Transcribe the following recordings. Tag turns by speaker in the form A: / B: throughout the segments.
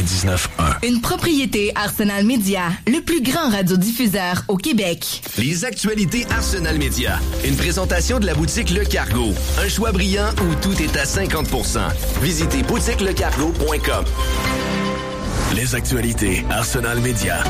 A: 99.1.
B: Une propriété Arsenal Média, le plus grand radiodiffuseur au Québec.
C: Les actualités Arsenal Média. Une présentation de la boutique Le Cargo. Un choix brillant où tout est à 50%. Visitez boutiquelecargo.com.
A: Les actualités Arsenal Média.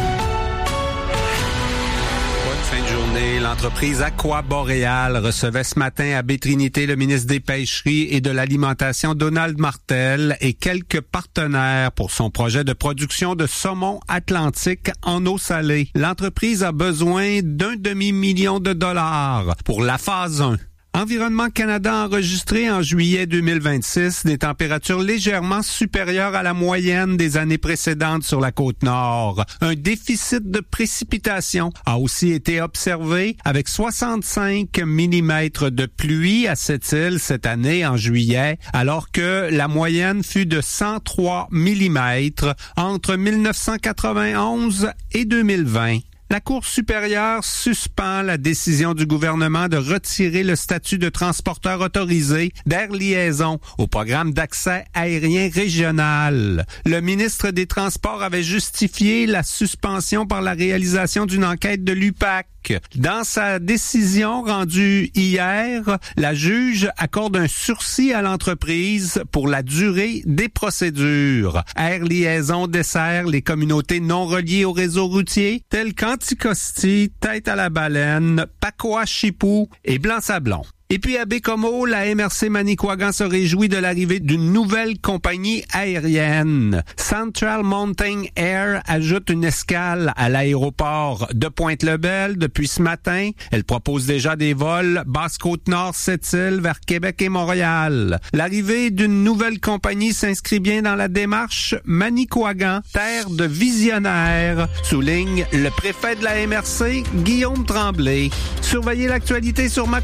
D: Fin de journée, l'entreprise Aqua Boréal recevait ce matin à Baie-Trinité le ministre des Pêcheries et de l'Alimentation Donald Martel et quelques partenaires pour son projet de production de saumon atlantique en eau salée. L'entreprise a besoin d'1,5 million de dollars pour la phase 1. Environnement Canada a enregistré en juillet 2026 des températures légèrement supérieures à la moyenne des années précédentes sur la Côte-Nord. Un déficit de précipitation a aussi été observé avec 65 mm de pluie à cette île cette année en juillet, alors que la moyenne fut de 103 mm entre 1991 et 2020. La Cour supérieure suspend la décision du gouvernement de retirer le statut de transporteur autorisé d'Air Liaison au programme d'accès aérien régional. Le ministre des Transports avait justifié la suspension par la réalisation d'une enquête de l'UPAC. Dans sa décision rendue hier, la juge accorde un sursis à l'entreprise pour la durée des procédures. Air Liaison dessert les communautés non reliées au réseau routier telles qu'Anticosti, Tête-à-la-Baleine, Pacoa-Chipou et Blanc-Sablon. Et puis à Baie-Comeau, la MRC Manicouagan se réjouit de l'arrivée d'une nouvelle compagnie aérienne. Central Mountain Air ajoute une escale à l'aéroport de Pointe-le-Bel depuis ce matin. Elle propose déjà des vols Basse-Côte-Nord, Sept-Îles vers Québec et Montréal. L'arrivée d'une nouvelle compagnie s'inscrit bien dans la démarche Manicouagan, terre de visionnaires, souligne le préfet de la MRC, Guillaume Tremblay. Surveillez l'actualité sur